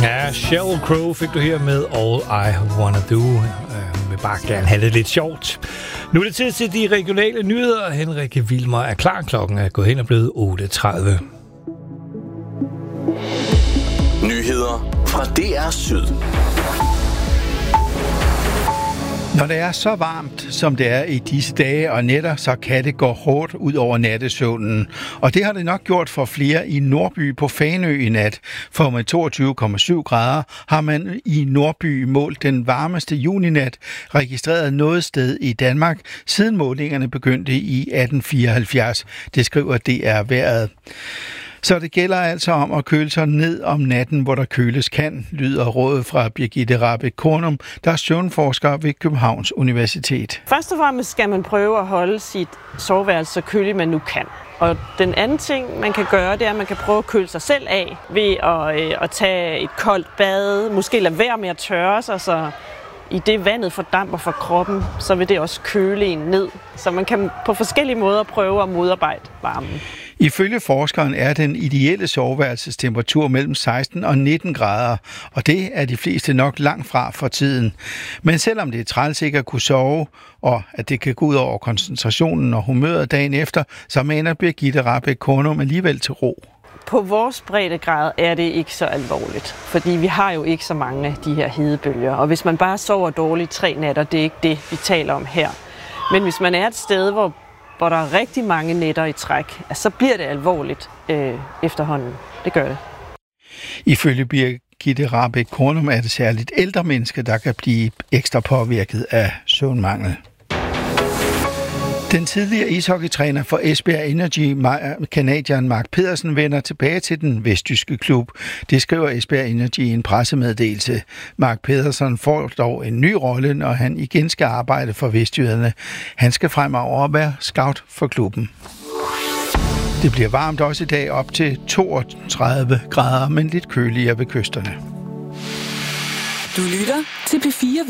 Ja, Sheryl Crow fik du her med All I Wanna Do. Hun vil bare gerne have det lidt sjovt. Nu er det tid til de regionale nyheder. Henrik Wilmer er klar. Klokken er gået hen og blevet 8.30. Nyheder fra DR Syd. Når det er så varmt, som det er i disse dage og nætter, så kan det gå hårdt ud over nattesøvnen. Og det har det nok gjort for flere i Nordby på Fanø i nat. For med 22,7 grader har man i Nordby målt den varmeste juninat registreret noget sted i Danmark, siden målingerne begyndte i 1874. Det skriver DR Vejret. Så det gælder altså om at køle sig ned om natten, hvor der køles kan, lyder rådet fra Birgitte Rabeck Kornum, der er søvnforsker ved Københavns Universitet. Først og fremmest skal man prøve at holde sit soveværelse så køligt, man nu kan. Og den anden ting, man kan gøre, det er, at man kan prøve at køle sig selv af ved at tage et koldt bad, måske lade være med at tørre sig, så i det vandet fordamper fra kroppen, så vil det også køle en ned. Så man kan på forskellige måder prøve at modarbejde varmen. Ifølge forskeren er den ideelle soveværelsestemperatur mellem 16 og 19 grader, og det er de fleste nok langt fra for tiden. Men selvom det er træls ikke at kunne sove, og at det kan gå ud over koncentrationen og humøret dagen efter, så mener Birgitte Rabeck Kornum alligevel til ro. På vores breddegrad er det ikke så alvorligt, fordi vi har jo ikke så mange af de her hedebølger. Og hvis man bare sover dårligt 3 nætter, det er ikke det, vi taler om her. Men hvis man er et sted, hvor der er rigtig mange nætter i træk, så bliver det alvorligt efterhånden. Det gør det. Ifølge Birgitte Rabeck Kornum er det særligt ældre mennesker, der kan blive ekstra påvirket af søvnmangel. Den tidligere ishockeytræner for Esbjerg Energy, canadieren Mark Pedersen, vender tilbage til den vestjyske klub. Det skriver Esbjerg Energy i en pressemeddelelse. Mark Pedersen får dog en ny rolle, når han igen skal arbejde for vestjyderne. Han skal fremover være scout for klubben. Det bliver varmt også i dag op til 32 grader, men lidt køligere ved kysterne. Du lytter til P4.